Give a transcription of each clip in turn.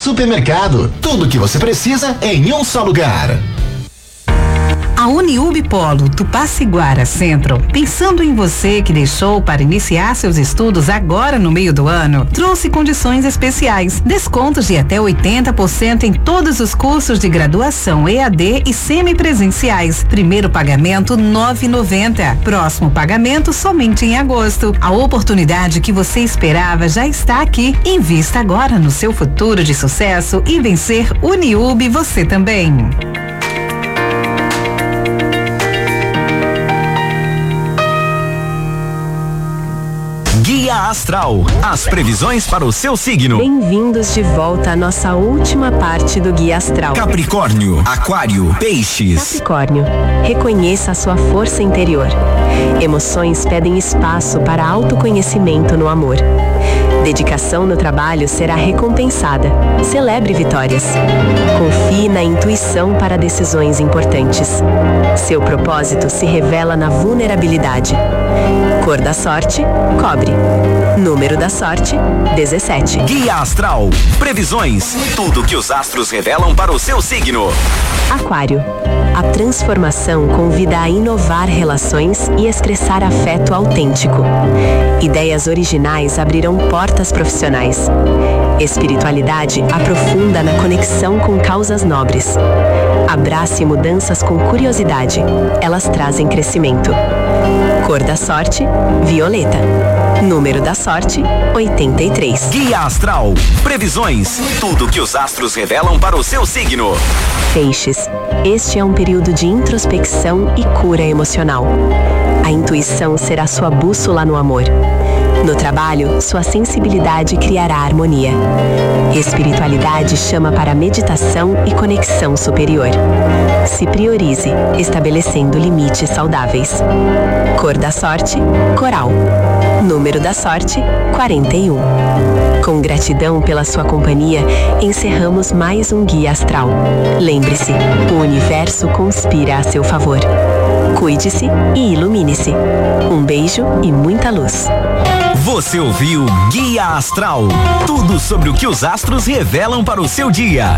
Supermercado, tudo que você precisa em um só lugar. A Uniub Polo Tupaciguara Centro, pensando em você que deixou para iniciar seus estudos agora no meio do ano, trouxe condições especiais, descontos de até 80% em todos os cursos de graduação EAD e semipresenciais. Primeiro pagamento 9,90. Próximo pagamento somente em agosto. A oportunidade que você esperava já está aqui. Invista agora no seu futuro de sucesso e vencer Uniub você também. Guia Astral, as previsões para o seu signo. Bem-vindos de volta à nossa última parte do Guia Astral. Capricórnio, Aquário, Peixes. Capricórnio, reconheça a sua força interior. Emoções pedem espaço para autoconhecimento no amor. Dedicação no trabalho será recompensada. Celebre vitórias. Confie na intuição para decisões importantes. Seu propósito se revela na vulnerabilidade. Cor da sorte, cobre. Número da sorte, 17. Guia Astral, previsões, tudo que os astros revelam para o seu signo. Aquário, a transformação convida a inovar relações e expressar afeto autêntico. Ideias originais abrirão portas profissionais. Espiritualidade aprofunda na conexão com causas nobres. Abrace mudanças com curiosidade. Elas trazem crescimento. Cor da sorte, violeta. Número da sorte, 83. Guia Astral, previsões, tudo que os astros revelam para o seu signo. Peixes, este é um período de introspecção e cura emocional. A intuição será sua bússola no amor. No trabalho, sua sensibilidade criará harmonia. Espiritualidade chama para meditação e conexão superior. Se priorize, estabelecendo limites saudáveis. Cor da sorte, coral. Número da sorte, 41. Com gratidão pela sua companhia, encerramos mais um Guia Astral. Lembre-se, o universo conspira a seu favor. Cuide-se e ilumine-se. Um beijo e muita luz. Você ouviu Guia Astral, tudo sobre o que os astros revelam para o seu dia.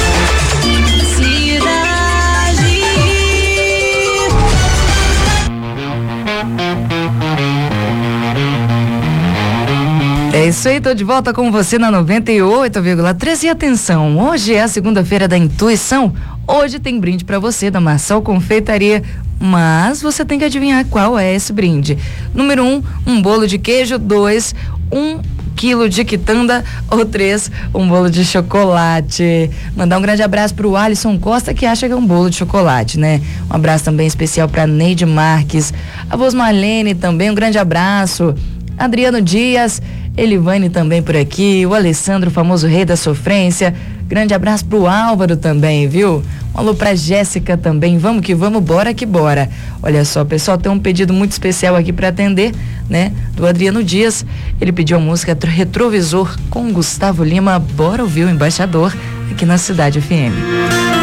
É isso aí, tô de volta com você na 98,3 e atenção, hoje é a segunda-feira da intuição, hoje tem brinde pra você da Marçal Confeitaria, mas você tem que adivinhar qual é esse brinde. Número 1, um bolo de queijo. 2, 1 quilo de quitanda. Ou 3, um bolo de chocolate. Mandar um grande abraço pro Alisson Costa, que acha que é um bolo de chocolate, né? Um abraço também especial pra Neide Marques, a voz Marlene também, um grande abraço. Adriano Dias, Elivane também por aqui, o Alessandro, o famoso rei da sofrência. Grande abraço pro Álvaro também, viu? Um alô pra Jéssica também. Vamos que vamos, bora que bora. Olha só, pessoal, tem um pedido muito especial aqui para atender, né? Do Adriano Dias. Ele pediu a música Retrovisor com Gustavo Lima. Bora ouvir o Embaixador aqui na Cidade FM.